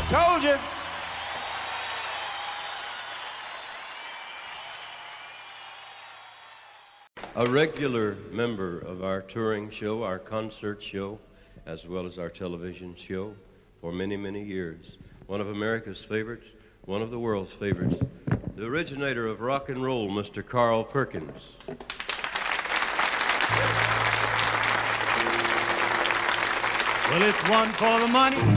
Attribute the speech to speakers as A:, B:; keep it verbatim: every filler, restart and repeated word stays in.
A: Told you.
B: A regular member of our touring show, our concert show, as well as our television show for many, many years. One of America's favorites, one of the world's favorites. The originator of rock and roll, Mister Carl Perkins.
C: Well, it's one for the money,